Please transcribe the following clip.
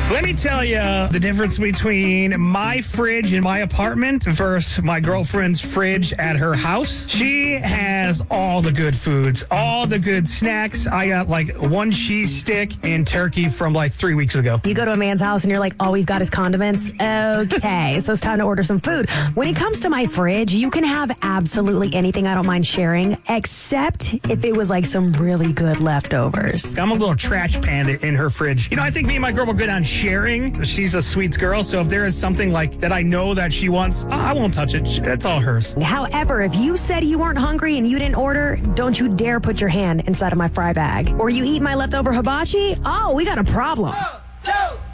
Let me tell you the difference between my fridge in my apartment versus my girlfriend's fridge at her house. She has all the good foods, all the good snacks. I got like one cheese stick and turkey from like 3 weeks ago. You go to a man's house and you're like, all we've got is condiments. Okay, so it's time to order some food. When it comes to my fridge, you can have absolutely anything. I don't mind sharing, except if it was like some really good leftovers. I'm a little trash panda in her fridge. You know, I think me and my girl were good on sharing. She's a sweet girl, so if there is something like that I know that she wants, I won't touch it. It's all hers. However, if you said you weren't hungry and you didn't order, don't you dare put your hand inside of my fry bag. Or you eat my leftover hibachi, oh, we got a problem. 1, 2.